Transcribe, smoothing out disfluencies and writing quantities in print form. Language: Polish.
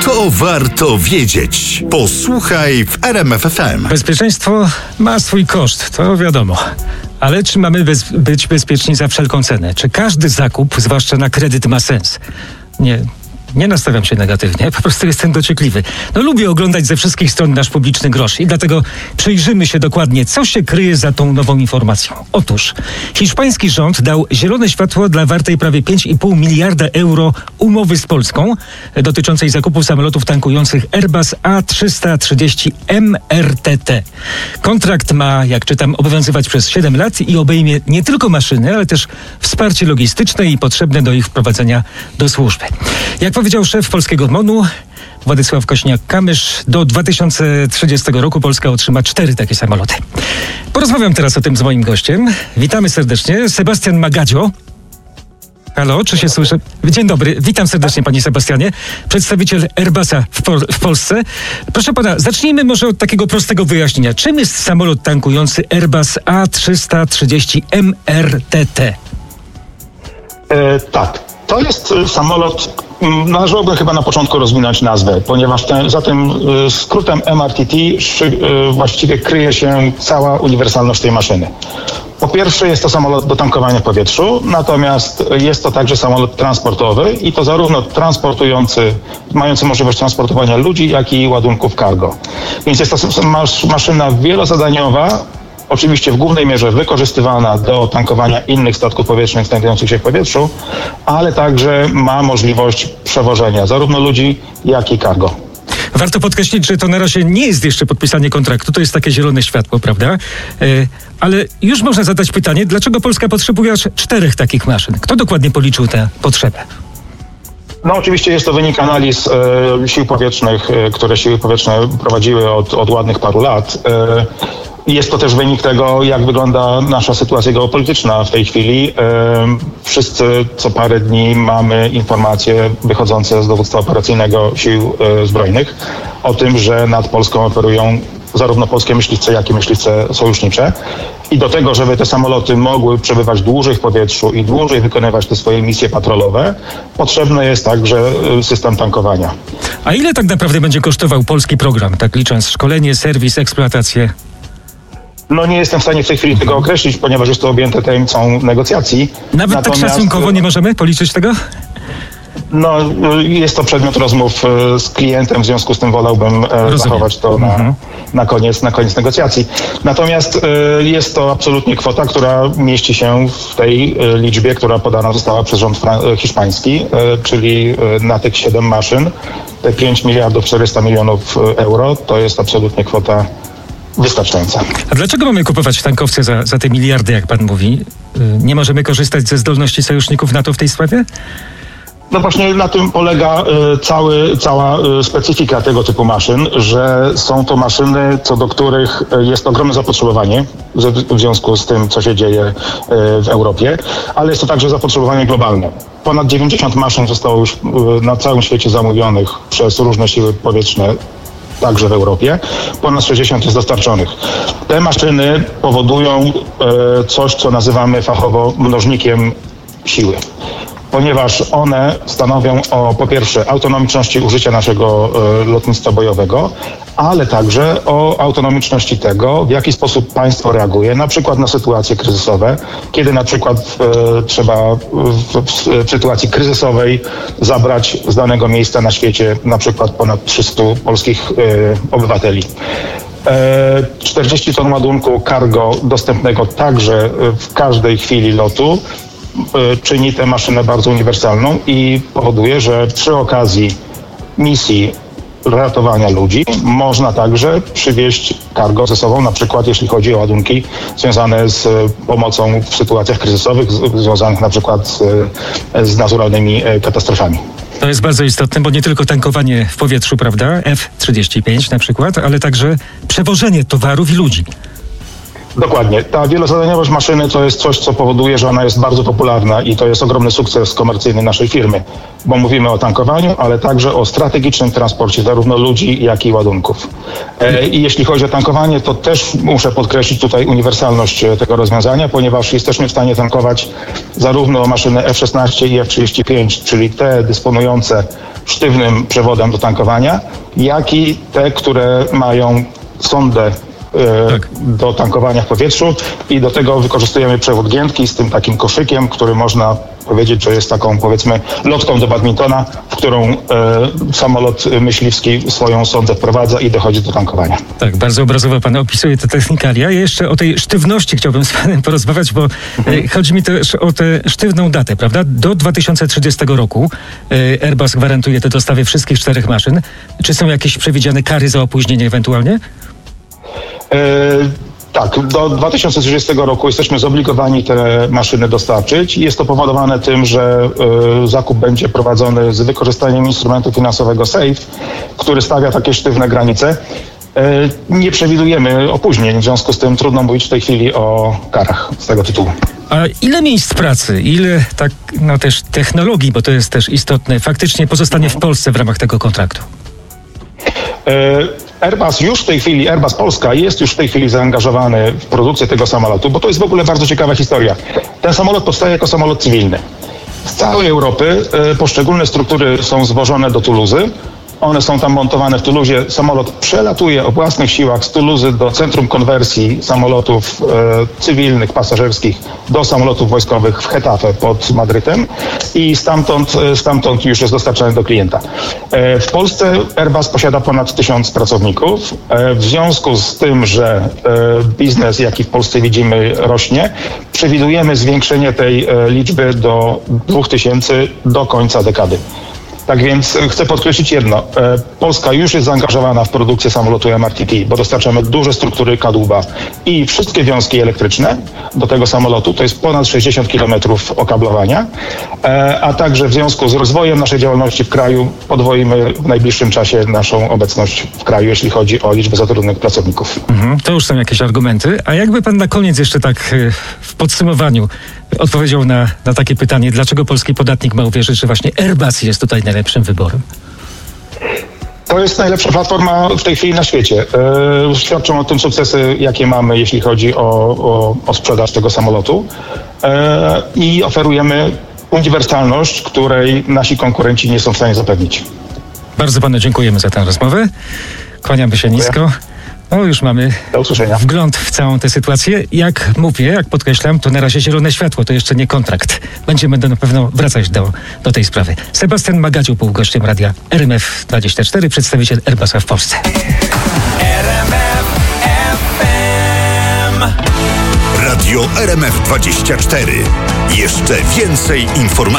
To warto wiedzieć. Posłuchaj w RMF FM. Bezpieczeństwo ma swój koszt, to wiadomo. Ale czy mamy być bezpieczni za wszelką cenę? Czy każdy zakup, zwłaszcza na kredyt, ma sens? Nie nastawiam się negatywnie, po prostu jestem dociekliwy. Lubię oglądać ze wszystkich stron nasz publiczny grosz i dlatego przyjrzymy się dokładnie, co się kryje za tą nową informacją. Otóż hiszpański rząd dał zielone światło dla wartej prawie 5,5 miliarda euro umowy z Polską dotyczącej zakupu samolotów tankujących Airbus A330 MRTT. Kontrakt ma, jak czytam, obowiązywać przez 7 lat i obejmie nie tylko maszyny, ale też wsparcie logistyczne i potrzebne do ich wprowadzenia do służby. Jak powiedział szef polskiego MON-u Władysław Kośniak-Kamysz, do 2030 roku Polska otrzyma 4 takie samoloty. Porozmawiam teraz o tym z moim gościem. Witamy serdecznie. Sebastian Magadzio. Halo, czy się słyszę? Dzień dobry, witam serdecznie panie Sebastianie. Przedstawiciel Airbusa w Polsce. Proszę pana, zacznijmy może od takiego prostego wyjaśnienia. Czym jest samolot tankujący Airbus A330 MRTT? Tak. To jest samolot, należałoby chyba na początku rozwinąć nazwę, ponieważ za tym skrótem MRTT właściwie kryje się cała uniwersalność tej maszyny. Po pierwsze jest to samolot do tankowania w powietrzu, natomiast jest to także samolot transportowy i to zarówno mający możliwość transportowania ludzi, jak i ładunków cargo. Więc jest to maszyna wielozadaniowa, oczywiście w głównej mierze wykorzystywana do tankowania innych statków powietrznych znajdujących się w powietrzu, ale także ma możliwość przewożenia zarówno ludzi, jak i cargo. Warto podkreślić, że to na razie nie jest jeszcze podpisanie kontraktu, to jest takie zielone światło, prawda? Ale już można zadać pytanie, dlaczego Polska potrzebuje aż 4 takich maszyn? Kto dokładnie policzył tę potrzebę? Oczywiście jest to wynik analiz sił powietrznych, które siły powietrzne prowadziły od ładnych paru lat. Jest to też wynik tego, jak wygląda nasza sytuacja geopolityczna w tej chwili. Wszyscy co parę dni mamy informacje wychodzące z dowództwa operacyjnego sił zbrojnych o tym, że nad Polską operują zarówno polskie myśliwce, jak i myśliwce sojusznicze. I do tego, żeby te samoloty mogły przebywać dłużej w powietrzu i dłużej wykonywać te swoje misje patrolowe, potrzebny jest także system tankowania. A ile tak naprawdę będzie kosztował polski program, tak licząc szkolenie, serwis, eksploatację? Nie jestem w stanie w tej chwili tego określić, ponieważ jest to objęte tajemnicą negocjacji. Nawet tak szacunkowo nie możemy policzyć tego? Jest to przedmiot rozmów z klientem, w związku z tym wolałbym zachować to na koniec negocjacji. Natomiast jest to absolutnie kwota, która mieści się w tej liczbie, która podana została przez rząd hiszpański, czyli na tych 7 maszyn, te 5 miliardów 400 milionów euro, to jest absolutnie kwota wystarczająca. A dlaczego mamy kupować tankowce za te miliardy, jak pan mówi? Nie możemy korzystać ze zdolności sojuszników NATO w tej sprawie? Właśnie na tym polega cała specyfika tego typu maszyn, że są to maszyny, co do których jest ogromne zapotrzebowanie w związku z tym, co się dzieje w Europie, ale jest to także zapotrzebowanie globalne. Ponad 90 maszyn zostało już na całym świecie zamówionych przez różne siły powietrzne, także w Europie. Ponad 60 jest dostarczonych. Te maszyny powodują coś, co nazywamy fachowo mnożnikiem siły, ponieważ one stanowią o, po pierwsze, autonomiczności użycia naszego lotnictwa bojowego, ale także o autonomiczności tego, w jaki sposób państwo reaguje, na przykład na sytuacje kryzysowe, kiedy na przykład trzeba w sytuacji kryzysowej zabrać z danego miejsca na świecie na przykład ponad 300 polskich obywateli. 40 ton ładunku cargo dostępnego także w każdej chwili lotu czyni tę maszynę bardzo uniwersalną i powoduje, że przy okazji misji ratowania ludzi można także przywieźć cargo ze sobą, na przykład jeśli chodzi o ładunki związane z pomocą w sytuacjach kryzysowych, związanych na przykład z naturalnymi katastrofami. To jest bardzo istotne, bo nie tylko tankowanie w powietrzu, prawda, F-35 na przykład, ale także przewożenie towarów i ludzi. Dokładnie. Ta wielozadaniowość maszyny to jest coś, co powoduje, że ona jest bardzo popularna i to jest ogromny sukces komercyjny naszej firmy, bo mówimy o tankowaniu, ale także o strategicznym transporcie zarówno ludzi, jak i ładunków. I jeśli chodzi o tankowanie, to też muszę podkreślić tutaj uniwersalność tego rozwiązania, ponieważ jesteśmy w stanie tankować zarówno maszyny F-16 i F-35, czyli te dysponujące sztywnym przewodem do tankowania, jak i te, które mają sondę do tankowania w powietrzu i do tego wykorzystujemy przewód giętki z tym takim koszykiem, który można powiedzieć, że jest taką, powiedzmy, lotką do badmintona, w którą samolot myśliwski swoją sondę wprowadza i dochodzi do tankowania. Tak, bardzo obrazowo pan opisuje te technikalia. Ja jeszcze o tej sztywności chciałbym z panem porozmawiać, bo chodzi mi też o tę sztywną datę, prawda? Do 2030 roku Airbus gwarantuje te dostawy wszystkich 4 maszyn. Czy są jakieś przewidziane kary za opóźnienie ewentualnie? Tak, do 2030 roku jesteśmy zobligowani te maszyny dostarczyć. Jest to powodowane tym, że zakup będzie prowadzony z wykorzystaniem instrumentu finansowego SAFE, który stawia takie sztywne granice. Nie przewidujemy opóźnień, w związku z tym trudno mówić w tej chwili o karach z tego tytułu. A ile miejsc pracy, ile też technologii, bo to jest też istotne, faktycznie pozostanie w Polsce w ramach tego kontraktu? Airbus Polska jest już w tej chwili zaangażowany w produkcję tego samolotu, bo to jest w ogóle bardzo ciekawa historia. Ten samolot powstaje jako samolot cywilny. Z całej Europy poszczególne struktury są zwożone do Toulouse. One są tam montowane w Toulousie. Samolot przelatuje o własnych siłach z Toulouse do centrum konwersji samolotów cywilnych, pasażerskich do samolotów wojskowych w Getafe pod Madrytem i stamtąd już jest dostarczany do klienta. W Polsce Airbus posiada ponad 1000 pracowników. W związku z tym, że biznes, jaki w Polsce widzimy, rośnie, przewidujemy zwiększenie tej liczby do 2000 do końca dekady. Tak więc chcę podkreślić jedno. Polska już jest zaangażowana w produkcję samolotu MRTT, bo dostarczamy duże struktury kadłuba i wszystkie wiązki elektryczne do tego samolotu. To jest ponad 60 km okablowania, a także w związku z rozwojem naszej działalności w kraju podwoimy w najbliższym czasie naszą obecność w kraju, jeśli chodzi o liczbę zatrudnionych pracowników. To już są jakieś argumenty. A jakby pan na koniec jeszcze tak w podsumowaniu odpowiedział na takie pytanie, dlaczego polski podatnik ma uwierzyć, że właśnie Airbus jest tutaj najlepszym wyborem? To jest najlepsza platforma w tej chwili na świecie. Świadczą o tym sukcesy, jakie mamy, jeśli chodzi o sprzedaż tego samolotu. I oferujemy uniwersalność, której nasi konkurenci nie są w stanie zapewnić. Bardzo panu dziękujemy za tę rozmowę. Kłaniamy się nisko. No już mamy wgląd w całą tę sytuację. Jak mówię, jak podkreślam, to na razie zielone światło, to jeszcze nie kontrakt. Będziemy na pewno wracać do tej sprawy. Sebastian Magadził był gościem radia RMF24, przedstawiciel Airbusa w Polsce. Radio RMF24. Jeszcze więcej informacji.